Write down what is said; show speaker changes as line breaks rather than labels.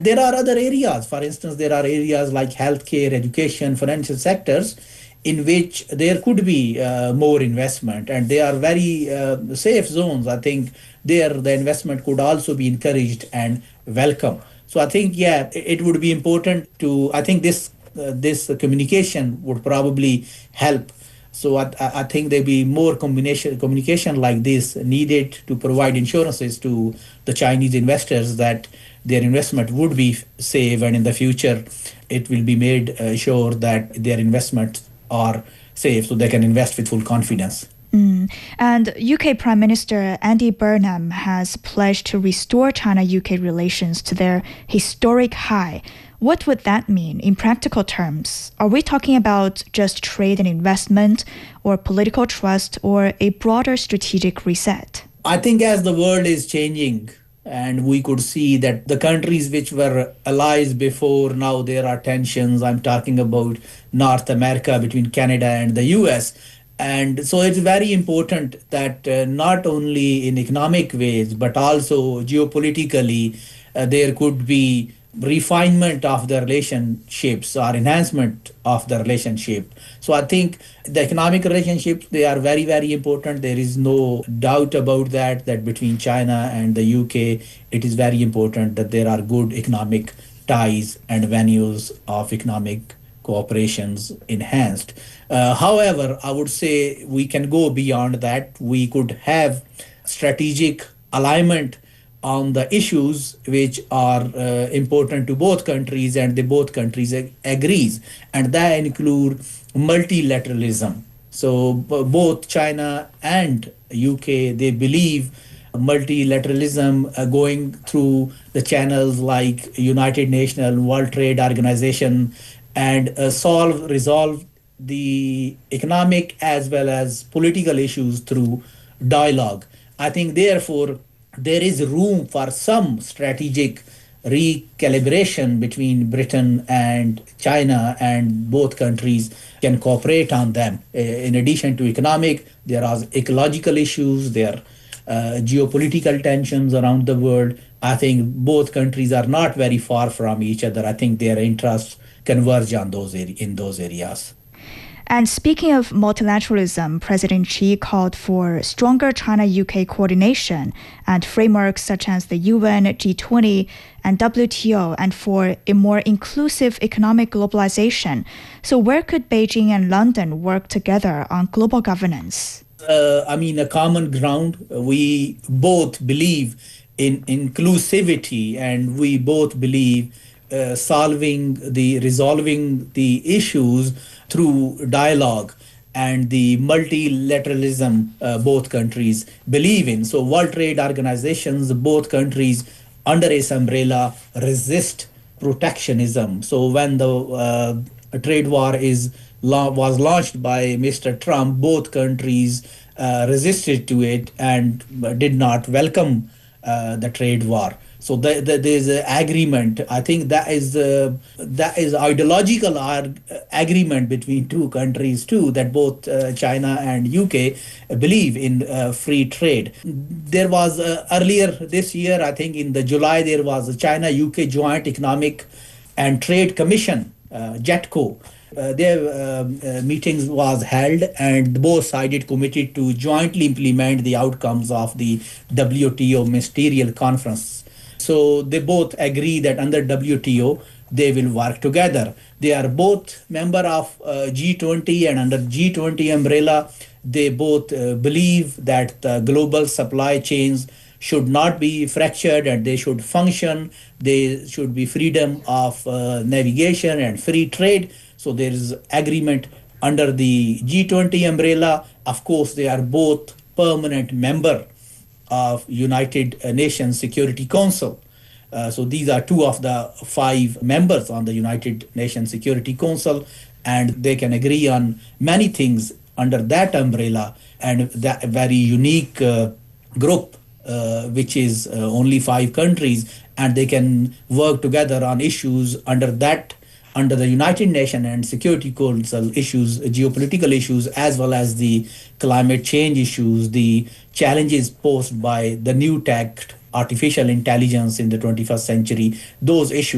There are other areas. For instance, there are areas like healthcare, education, financial sectors in which there could be more investment, and they are very safe zones. I think there the investment could also be encouraged and welcome. So I think, yeah, it would be important to. I think this communication would probably help. So I think there be more communication like this needed to provide insurances to the Chinese investors that their investment would be safe, and in the future it will be made sure that their investments are safe so they can invest with full confidence.
And UK Prime Minister Andy Burnham has pledged to restore China-UK relations to their historic high. What would that mean in practical terms? Are we talking about just trade and investment, or political trust, or a broader strategic reset?
I think as the world is changing, and we could see that the countries which were allies before, now there are tensions. I'm talking about North America between Canada and the US. And so it's very important that not only in economic ways, but also geopolitically, there could be refinement of the relationships or enhancement of the relationship. So I think the economic relationships, they are very, very important. There is no doubt about that between China and the UK, it is very important that there are good economic ties and venues of economic cooperations enhanced. However, I would say we can go beyond that. We could have strategic alignment on the issues which are important to both countries, and the both countries agrees, and that include multilateralism. So both China and UK, they believe multilateralism going through the channels like United Nations, World Trade Organization, and resolve the economic as well as political issues through dialogue. I think therefore there is room for some strategic recalibration between Britain and China, and both countries can cooperate on them. In addition to economic, there are ecological issues, there are geopolitical tensions around the world. I think both countries are not very far from each other. I think their interests converge on in those areas.
And speaking of multilateralism, President Xi called for stronger China-UK coordination and frameworks such as the UN, G20, and WTO, and for a more inclusive economic globalization. So where could Beijing and London work together on global governance?
A common ground. We both believe in inclusivity, and we both believe resolving the issues through dialogue and the multilateralism both countries believe in. So World Trade Organizations, both countries under its umbrella resist protectionism. So when the trade war was launched by Mr. Trump, both countries resisted to it and did not welcome the trade war. So there's an agreement. I think that is ideological agreement between two countries too, that both China and UK believe in free trade. There was earlier this year, I think in the July, there was a China-UK Joint Economic and Trade Commission, JETCO. Their meetings was held, and both sides committed to jointly implement the outcomes of the WTO Ministerial Conference. So they both agree that under WTO they will work together. They are both member of G20, and under G20 umbrella they both believe that the global supply chains should not be fractured and they should function. There should be freedom of navigation and free trade. So there is agreement under the G20 umbrella. Of course, they are both permanent member of United Nations Security Council. So these are two of the 5 members on the United Nations Security Council, and they can agree on many things under that umbrella, and that very unique group, which is only 5 countries, and they can work together on issues under the United Nations and Security Council issues, geopolitical issues, as well as the climate change issues, the challenges posed by the new tech, artificial intelligence in the 21st century, those issues.